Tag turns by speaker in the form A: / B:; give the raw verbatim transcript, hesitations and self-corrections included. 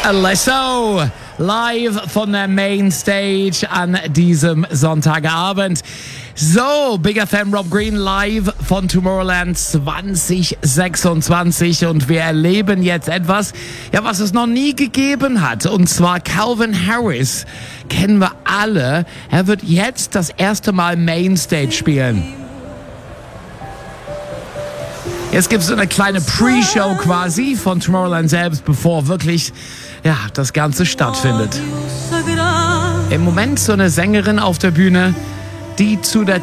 A: Alesso, live von der Mainstage an diesem Sonntagabend. So, Big F M Rob Green live von Tomorrowland zwanzig sechsundzwanzig und wir erleben jetzt etwas, ja, was es noch nie gegeben hat, und zwar Calvin Harris. Kennen wir alle. Er wird jetzt das erste Mal Mainstage spielen. Jetzt gibt es eine kleine Pre-Show quasi von Tomorrowland selbst, bevor wirklich ja, das Ganze stattfindet. Im Moment so eine Sängerin auf der Bühne, die zu der